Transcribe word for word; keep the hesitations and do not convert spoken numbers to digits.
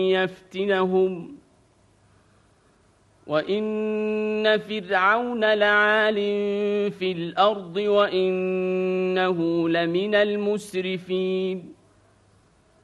يفتنهم وإن فرعون لعال في الأرض وإنه لمن المسرفين